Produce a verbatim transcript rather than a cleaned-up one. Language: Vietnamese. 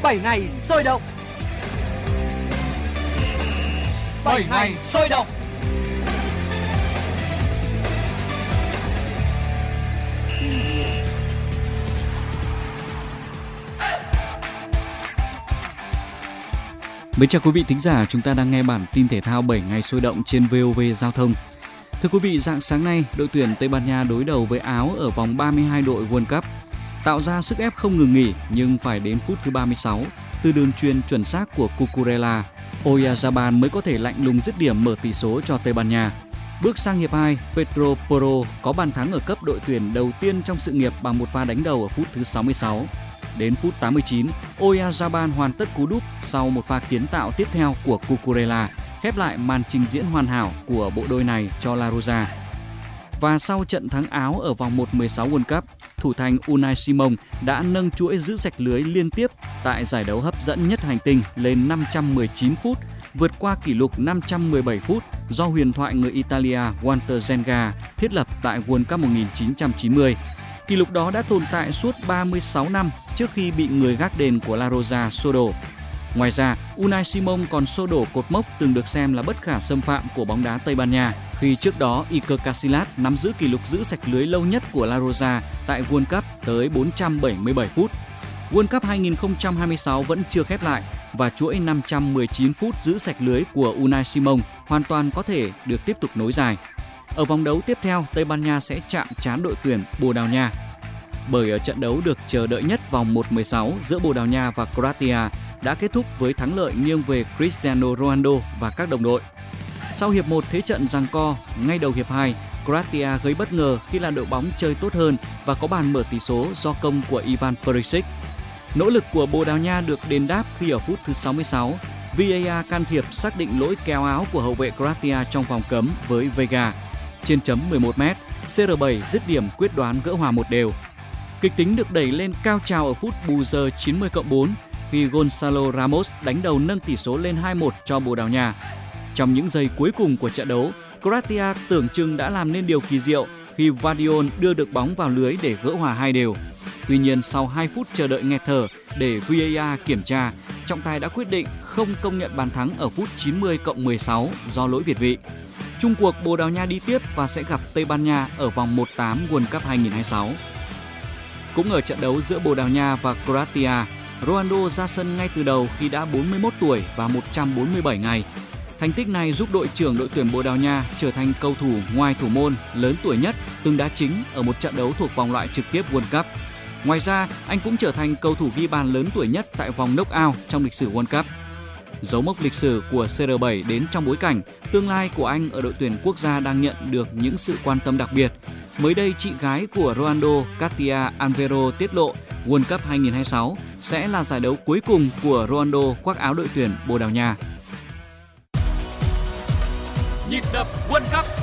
bảy ngày sôi động. bảy ngày sôi động. Mến chào quý vị thính giả, chúng ta đang nghe bản tin thể thao bảy ngày sôi động trên vê o vê Giao thông. Thưa quý vị, rạng sáng nay, đội tuyển Tây Ban Nha đối đầu với Áo ở vòng ba mươi hai đội World Cup. Tạo ra sức ép không ngừng nghỉ nhưng phải đến phút thứ ba mươi sáu, từ đường chuyền chuẩn xác của Cucurella, Oyarzabal mới có thể lạnh lùng dứt điểm mở tỷ số cho Tây Ban Nha. Bước sang hiệp hai, Pedro Porro có bàn thắng ở cấp đội tuyển đầu tiên trong sự nghiệp bằng một pha đánh đầu ở phút thứ sáu mươi sáu. Đến phút tám mươi chín, Oyarzabal hoàn tất cú đúp sau một pha kiến tạo tiếp theo của Cucurella, khép lại màn trình diễn hoàn hảo của bộ đôi này cho La Roja. Và sau trận thắng Áo ở vòng một mười sáu World Cup, thủ thành Unai Simon đã nâng chuỗi giữ sạch lưới liên tiếp tại giải đấu hấp dẫn nhất hành tinh lên năm trăm mười chín phút, vượt qua kỷ lục năm trăm mười bảy phút do huyền thoại người Italia Walter Zenga thiết lập tại World Cup một nghìn chín trăm chín mươi. Kỷ lục đó đã tồn tại suốt ba mươi sáu năm trước khi bị người gác đền của La Roja xô đổ. Ngoài ra, Unai Simon còn xô đổ cột mốc từng được xem là bất khả xâm phạm của bóng đá Tây Ban Nha, khi trước đó Iker Casillas nắm giữ kỷ lục giữ sạch lưới lâu nhất của La Roja tại World Cup tới bốn trăm bảy mươi bảy phút. World Cup hai nghìn không trăm hai mươi sáu vẫn chưa khép lại và chuỗi năm trăm mười chín phút giữ sạch lưới của Unai Simon hoàn toàn có thể được tiếp tục nối dài. Ở vòng đấu tiếp theo, Tây Ban Nha sẽ chạm trán đội tuyển Bồ Đào Nha. Bởi ở trận đấu được chờ đợi nhất vòng một mười sáu giữa Bồ Đào Nha và Croatia đã kết thúc với thắng lợi nghiêng về Cristiano Ronaldo và các đồng đội. Sau hiệp một thế trận giằng co, ngay đầu hiệp hai, Croatia gây bất ngờ khi là đội bóng chơi tốt hơn và có bàn mở tỷ số do công của Ivan Perisic. Nỗ lực của Bồ Đào Nha được đền đáp khi ở phút thứ sáu mươi sáu, vê a rờ can thiệp xác định lỗi kéo áo của hậu vệ Croatia trong vòng cấm với Vega. Trên chấm mười một mét, xê rờ bảy dứt điểm quyết đoán gỡ hòa một đều. Kịch tính được đẩy lên cao trào ở phút bù giờ chín mươi cộng bốn khi Gonzalo Ramos đánh đầu nâng tỷ số lên hai một cho Bồ Đào Nha. Trong những giây cuối cùng của trận đấu, Croatia tưởng chừng đã làm nên điều kỳ diệu khi Vardiol đưa được bóng vào lưới để gỡ hòa hai đều. Tuy nhiên, sau hai phút chờ đợi nghẹt thở để vê a rờ kiểm tra, trọng tài đã quyết định không công nhận bàn thắng ở phút chín mươi cộng mười sáu do lỗi việt vị. Chung cuộc, Bồ Đào Nha đi tiếp và sẽ gặp Tây Ban Nha ở vòng một tám World Cup hai nghìn không trăm hai mươi sáu. Cũng ở trận đấu giữa Bồ Đào Nha và Croatia, Ronaldo ra sân ngay từ đầu khi đã bốn mươi mốt tuổi và một trăm bốn mươi bảy ngày. Thành tích này giúp đội trưởng đội tuyển Bồ Đào Nha trở thành cầu thủ ngoài thủ môn lớn tuổi nhất từng đá chính ở một trận đấu thuộc vòng loại trực tiếp World Cup. Ngoài ra, anh cũng trở thành cầu thủ ghi bàn lớn tuổi nhất tại vòng knock-out trong lịch sử World Cup. Dấu mốc lịch sử của xê rờ bảy đến trong bối cảnh tương lai của anh ở đội tuyển quốc gia đang nhận được những sự quan tâm đặc biệt. Mới đây, chị gái của Ronaldo, Katia Alvero tiết lộ World Cup hai nghìn không trăm hai mươi sáu sẽ là giải đấu cuối cùng của Ronaldo khoác áo đội tuyển Bồ Đào Nha. Nhịp đập World Cup.